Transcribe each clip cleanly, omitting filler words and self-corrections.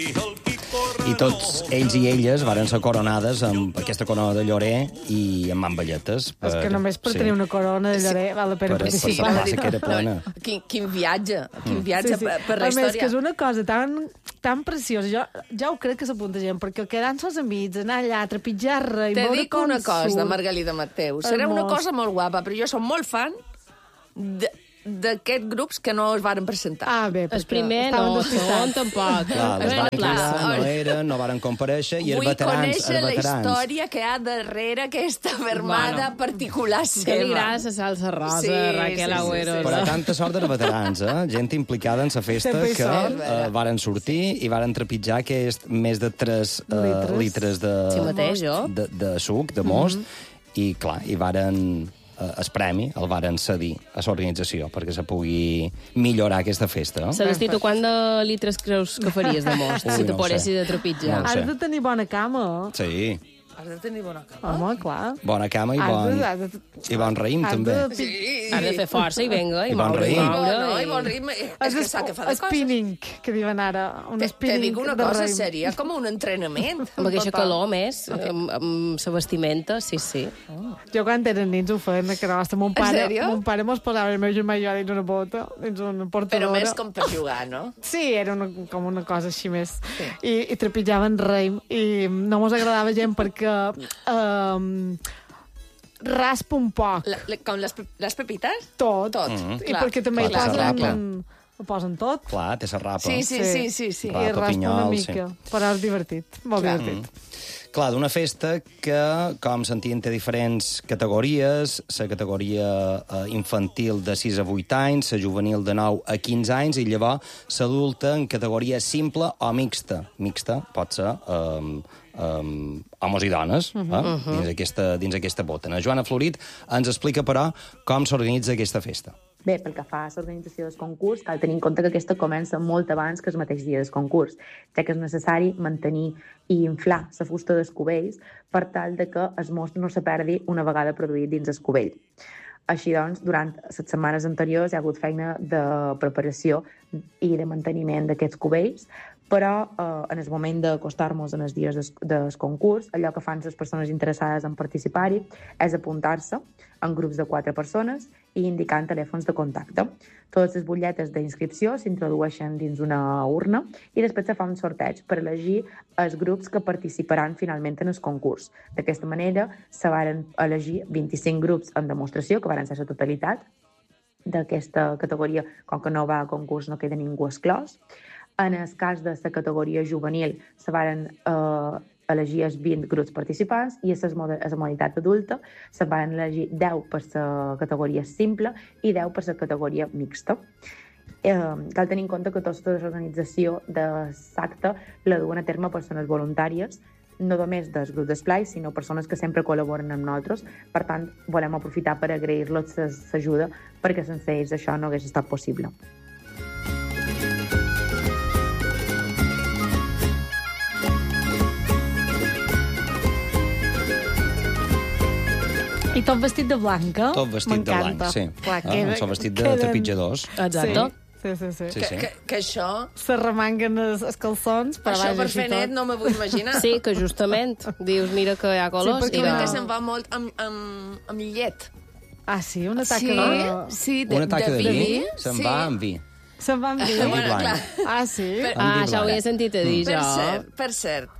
I tots ells i elles varen ser coronades amb aquesta corona de llorer i amb mamballetes. És que només per tenir una corona de llorer val la pena participar. Per que era plena. Quin viatge per la a més, història. que és una cosa tan preciosa. Jo ja ho crec que s'apunta gent, perquè quedant-se els amics, anar allà, trepitjar res... Te dic una cosa, Margalida Mateu. Serà una cosa molt guapa, però jo som molt fan d'aquests grups que no es varen presentar. Bé, el primer no, el segon tampoc. Les van cridar, no varen comparèixer, i els veterans... Vull conèixer la història que hi ha darrere aquesta fermada particular seva. Que li agrada la salsa rosa, Raquel Agüero. Però tanta sort dels veterans, gent implicada en la festa que varen sortir i varen trepitjar més de 3 litres de suc, de most, i clar, i varen... el premi el varen cedir a l'organització perquè se pugui millorar aquesta festa. Celestí, tu quant de litres creus que faries de most si te poressis de trepitjar? Has de tenir bona cama. Sí. Has de tenir bona cama. Home, clar. Bona cama i bon raïm, també. Has de fer força i venga, i bon moure. raïm. I bon ritme. És que s'ha que fa de coses. Spinning, que diuen ara. Te dic una cosa, seria com un entrenament. Amb aquesta calor, més, amb la vestimenta, sí. Jo quan eren nins ho feien, que nostre. Mon pare mos posava el meu germà i jo dins una bota, dins una portadora. Però més com per jugar, no? Sí, era com una cosa així més. I trepitjaven raïm, i no mos agradava gent perquè raspa un poc. Com les pepites? Tot. I perquè també ho posen tot. Clar, té la rapa. Sí. I raspa una mica. Però és divertit, molt divertit. Clar, d'una festa que, com sentien, té diferents categories, la categoria infantil de 6 a 8 anys, la juvenil de 9 a 15 anys, i llavors l'adulta en categoria simple o mixta. Mixta pot ser homes i dones, dins aquesta bota. La Joana Florit ens explica, però, com s'organitza aquesta festa. Bé, pel que fa a l'organització del concurs, cal tenir en compte que aquesta comença molt abans que el mateix dia del concurs, ja que és necessari mantenir i inflar la fusta dels cubells per tal de que el most no se perdi una vegada produït dins el cubell. Així doncs, durant les setmanes anteriors hi ha hagut feina de preparació i de manteniment d'aquests cubells, però en el moment d'acostar-nos en els dies del concurs, allò que fan les persones interessades en participar-hi és apuntar-se en grups de 4 persones i indicant telèfons de contacte. Totes les butlletes d'inscripció s'introdueixen dins una urna i després se fa un sorteig per elegir els grups que participaran finalment en el concurs. D'aquesta manera se varen elegir 25 grups en demostració, que varen ser la totalitat d'aquesta categoria. Com que no va a concurs no queda ningú exclòs. En el cas de la categoria juvenil se varen elegir els 20 grups participants i a la modalitat adulta se van elegir 10 per la categoria simple i 10 per la categoria mixta. Cal tenir en compte que tota l'organització de l'acte la duen a terme persones voluntàries, no només dels grups d'esplai, sinó persones que sempre col·laboren amb nosaltres. Per tant, volem aprofitar per agrair-los l'ajuda perquè sense ells això no hagués estat possible. I tot vestit de blanca. Tot vestit de blanc, sí. Tot vestit de trepitjadors. Exacte. Sí. Que això... Se remanguen els calçons per això baix per així fer net no me vull imaginar. Sí, que justament dius, mira que hi ha colors. Sí, perquè que se'n va molt amb llet. Ah, sí? Una taca de... Sí, una taca de vi se'n va amb vi. Se'n va amb vi? Bueno, clar. Ah, sí? Això ho he sentit a dir, jo. Per cert,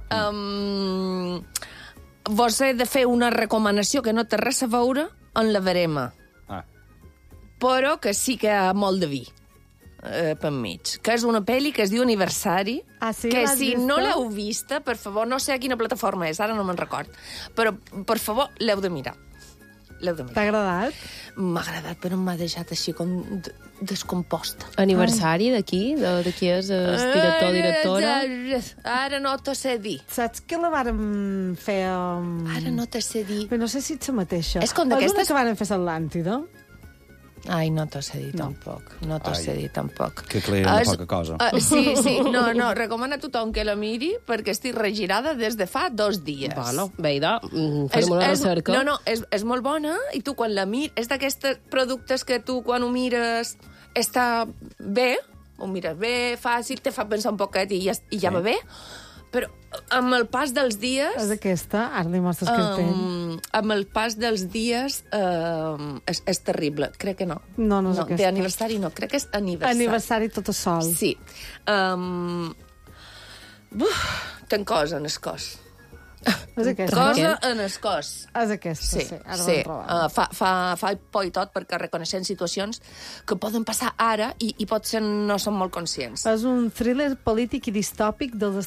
vos he de fer una recomanació que no té res a veure amb la verema. Però que sí que hi ha molt de vi per mig. Que és una pel·li que es diu Aniversari, que si no l'heu vista, per favor, no sé a quina plataforma és, ara no me'n record, però per favor l'heu de mirar. T'ha agradat? M'ha agradat, però m'ha deixat així com descomposta. Aniversari d'aquí? De qui és el director o directora? Ara no t'ho sé dir. Saps que la vàrem fer... Ara no t'ho sé dir. Però no sé si ets la mateixa. És com d'aquestes... És una que vàrem fer a l'Atlàntida? Ai, no t'ho sé dir tampoc. No t'ho sé dir tampoc. Que cleia una poca cosa. Sí. No, recomana a tothom que la miri perquè estic regirada des de fa 2 dies. Bueno, veïda, farem una recerca. No, és molt bona i tu quan la mires... És d'aquests productes que tu quan ho mires està bé, ho mires bé, fàcil, te fa pensar un poquet i ja va bé, però amb el pas dels dies... És aquesta? Ara li mostres criteri. Amb el pas dels dies és terrible. Crec que no. No és aquesta. D'aniversari no, crec que és aniversari. Aniversari tot a sol. Sí. Ten cosa en el cos. És aquesta. Cosa en el cos. És aquesta, sí. Ara l'hem trobat. Fa por i tot perquè reconeixem situacions que poden passar ara i potser no som molt conscients. És un thriller polític i distòpic dels